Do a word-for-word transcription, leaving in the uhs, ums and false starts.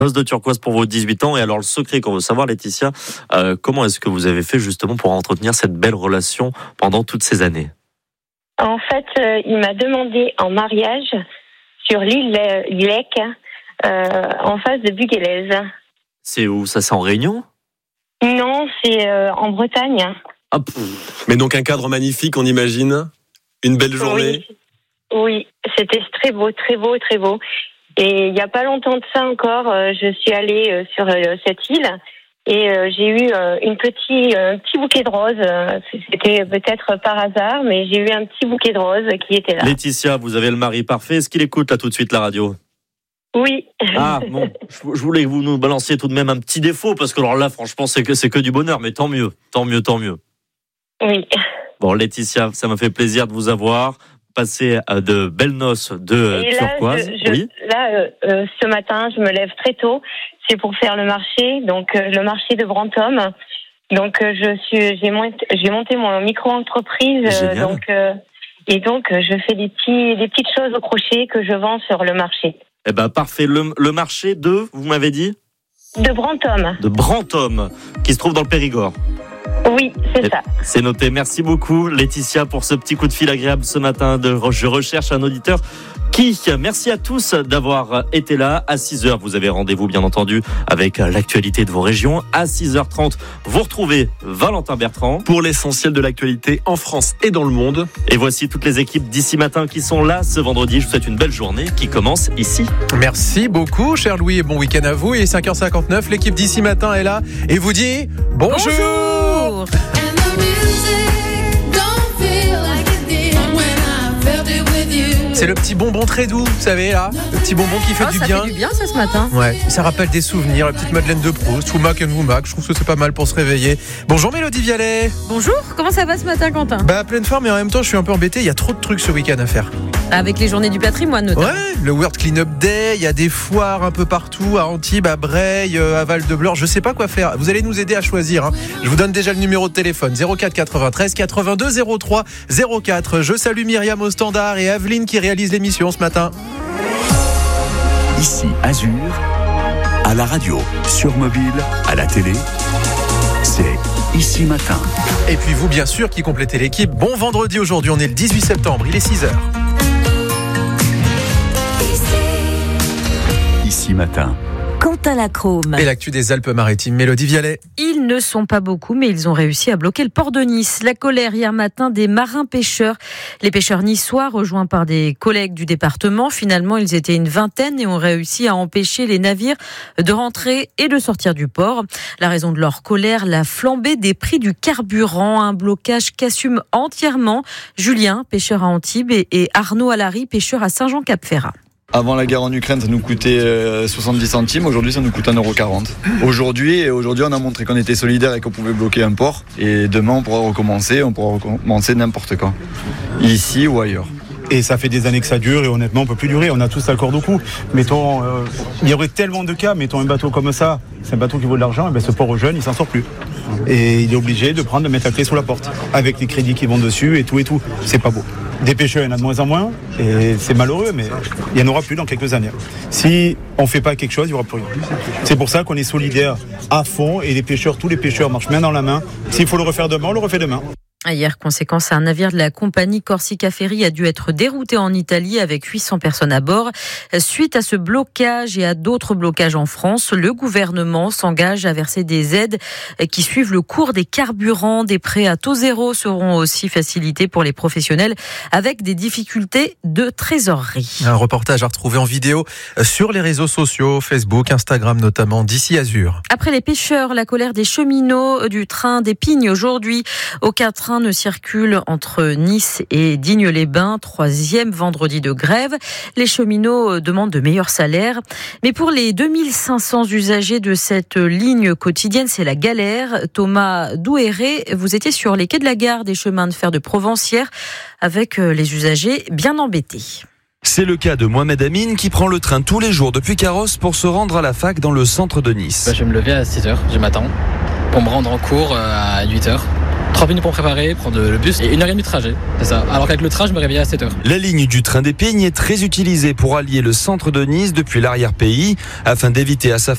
Noces de turquoise pour vos dix-huit ans. Et alors, le secret qu'on veut savoir, Laetitia, euh, comment est-ce que vous avez fait justement pour entretenir cette belle relation pendant toutes ces années? En fait, euh, il m'a demandé en mariage sur l'île Lec, euh, en face de Buguélez. C'est où ça? C'est en Réunion? Non, c'est euh, en Bretagne. Ah, Mais donc un cadre magnifique, on imagine. Une belle journée. Oui, oui, c'était très beau, très beau, très beau. Et il n'y a pas longtemps de ça encore, euh, je suis allée euh, sur euh, cette île et euh, j'ai eu euh, une petit, euh, un petit bouquet de roses. Euh, c'était peut-être par hasard, mais j'ai eu un petit bouquet de roses qui était là. Laetitia, vous avez le mari parfait. Est-ce qu'il écoute là tout de suite la radio? Oui. Ah bon, je, je voulais que vous nous balanciez tout de même un petit défaut, parce que alors là, franchement, c'est que, c'est que du bonheur, mais tant mieux, tant mieux, tant mieux. Oui. Bon, Laetitia, ça m'a fait plaisir de vous avoir. Passez de belles noces de Et là, turquoise. je, je, oui. Là, euh, euh, ce matin, je me lève très tôt. C'est pour faire le marché, donc euh, le marché de Brantôme. Donc, euh, je suis, j'ai monté, j'ai monté mon micro-entreprise, euh, donc euh, et donc euh, je fais des petits, des petites choses au crochet que je vends sur le marché. Eh ben parfait. Le, le marché de, vous m'avez dit? De Brantôme. De Brantôme, qui se trouve dans le Périgord. Oui, c'est ça. C'est noté. Merci beaucoup, Laetitia, pour ce petit coup de fil agréable ce matin. De, je recherche un auditeur qui. Merci à tous d'avoir été là. À six heures, vous avez rendez-vous, bien entendu, avec l'actualité de vos régions. À six heures trente, vous retrouvez Valentin Bertrand. Pour l'essentiel de l'actualité en France et dans le monde. Et voici toutes les équipes d'Ici Matin qui sont là ce vendredi. Je vous souhaite une belle journée qui commence ici. Merci beaucoup, cher Louis, et bon week-end à vous. Il est cinq heures cinquante-neuf, l'équipe d'Ici Matin est là et vous dit bonjour. Bonjour. C'est le petit bonbon très doux, vous savez là, le petit bonbon qui fait oh, du ça bien. Ça fait du bien ça ce matin. Ouais, ça rappelle des souvenirs, la petite Madeleine de Proust, Oumac and Oumac, je trouve que c'est pas mal pour se réveiller. Bonjour Mélodie Vialet. Bonjour, comment ça va ce matin Quentin? Bah pleine forme, mais en même temps je suis un peu embêté, il y a trop de trucs ce week-end à faire. Avec les journées du patrimoine notamment. Ouais, le World Clean-up Day, il y a des foires un peu partout, à Antibes, à Breil, à Val-de-Blore, je sais pas quoi faire. Vous allez nous aider à choisir, hein. Je vous donne déjà le numéro de téléphone, zéro quatre quatre-vingt-treize quatre-vingt-deux zéro trois zéro quatre. Je salue Myriam au standard et Aveline qui réalise l'émission ce matin. Ici Azur, à la radio, sur mobile, à la télé, c'est Ici Matin. Et puis vous bien sûr qui complétez l'équipe, bon vendredi aujourd'hui, on est le dix-huit septembre, il est six heures. Ici Matin. Quentin Lacrome. Et l'actu des Alpes-Maritimes, Mélodie Vialet. Ils ne sont pas beaucoup, mais ils ont réussi à bloquer le port de Nice. La colère hier matin des marins-pêcheurs. Les pêcheurs niçois, rejoints par des collègues du département, finalement ils étaient une vingtaine et ont réussi à empêcher les navires de rentrer et de sortir du port. La raison de leur colère, la flambée des prix du carburant, un blocage qu'assume entièrement Julien, pêcheur à Antibes, et Arnaud Alary, pêcheur à Saint-Jean-Cap-Ferrat. Avant la guerre en Ukraine, ça nous coûtait soixante-dix centimes. Aujourd'hui, ça nous coûte un euro quarante. Aujourd'hui, aujourd'hui, on a montré qu'on était solidaires et qu'on pouvait bloquer un port. Et demain, on pourra recommencer. On pourra recommencer n'importe quand, ici ou ailleurs. Et ça fait des années que ça dure et honnêtement on peut plus durer, on a tous la corde au cou. Mettons, euh, il y aurait tellement de cas, mettons un bateau comme ça, c'est un bateau qui vaut de l'argent, et bien ce pauvre jeune il s'en sort plus. Et il est obligé de prendre, de mettre la clé sous la porte, avec les crédits qui vont dessus et tout et tout. C'est pas beau. Des pêcheurs il y en a de moins en moins, et c'est malheureux, mais il n'y en aura plus dans quelques années. Si on ne fait pas quelque chose, il n'y aura plus rien. C'est pour ça qu'on est solidaires à fond, et les pêcheurs, tous les pêcheurs marchent main dans la main. S'il faut le refaire demain, on le refait demain. Hier, conséquence, un navire de la compagnie Corsica Ferry a dû être dérouté en Italie avec huit cents personnes à bord. Suite à ce blocage et à d'autres blocages en France, le gouvernement s'engage à verser des aides qui suivent le cours des carburants. Des prêts à taux zéro seront aussi facilités pour les professionnels avec des difficultés de trésorerie. Un reportage à retrouver en vidéo sur les réseaux sociaux, Facebook, Instagram notamment, d'Ici Azur. Après les pêcheurs, la colère des cheminots du train d'Épingle aujourd'hui. Aucun train ne circule entre Nice et Digne-les-Bains, troisième vendredi de grève. Les cheminots demandent de meilleurs salaires. Mais pour les deux mille cinq cents usagers de cette ligne quotidienne, c'est la galère. Thomas Douéré, vous étiez sur les quais de la gare des chemins de fer de Provence hier avec les usagers bien embêtés. C'est le cas de Mohamed Amin qui prend le train tous les jours depuis Carrosse pour se rendre à la fac dans le centre de Nice. Bah, je vais me lever à six heures du matin pour me rendre en cours à huit heures. trois minutes pour me préparer, prendre le bus et une heure et demie de trajet. C'est ça. Alors qu'avec le train, je me réveillais à sept heures. La ligne du train d'Épingle est très utilisée pour allier le centre de Nice depuis l'arrière-pays afin d'éviter à sa